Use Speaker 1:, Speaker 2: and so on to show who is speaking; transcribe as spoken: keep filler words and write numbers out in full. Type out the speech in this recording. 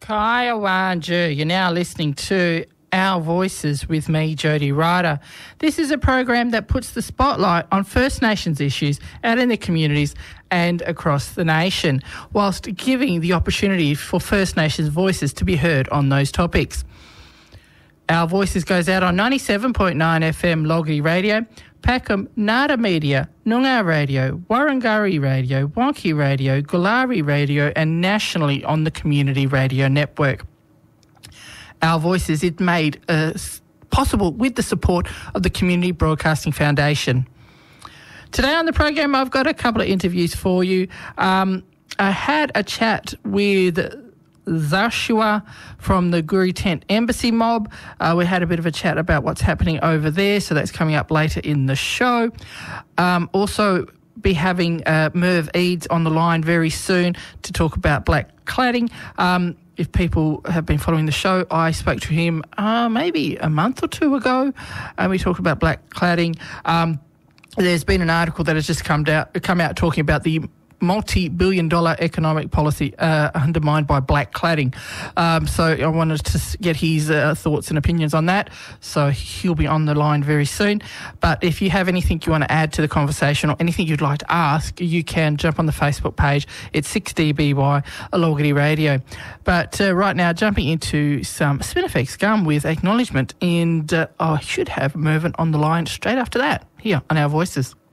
Speaker 1: Kaya Wanju, you're now listening to Our Voices with me, Jody Ryder. This is a program that puts the spotlight on First Nations issues out in the communities and across the nation, whilst giving the opportunity for First Nations voices to be heard on those topics. Our Voices goes out on ninety-seven point nine F M Logie Radio, Packham Nada Media, Noongar Radio, Warrangari Radio, Wonky Radio, Gulari Radio, and nationally on the Community Radio Network. Our Voices is made uh, possible with the support of the Community Broadcasting Foundation. Today on the program, I've got a couple of interviews for you. Um, I had a chat with Joshua from the Guri Tent Embassy mob. Uh, we had a bit of a chat about what's happening over there, so that's coming up later in the show. Um, also be having uh, Merv Eads on the line very soon to talk about black cladding. Um, if people have been following the show, I spoke to him uh, maybe a month or two ago, and we talked about black cladding. Um, there's been an article that has just come out, come out talking about the multi-billion dollar economic policy uh, undermined by black cladding. Um, so I wanted to get his uh, thoughts and opinions on that. So he'll be on the line very soon. But if you have anything you want to add to the conversation or anything you'd like to ask, you can jump on the Facebook page. It's six D B Y Alogity Radio. But uh, right now, jumping into some Spinifex Gum with acknowledgement, and uh, I should have Mervyn on the line straight after that here on Our Voices.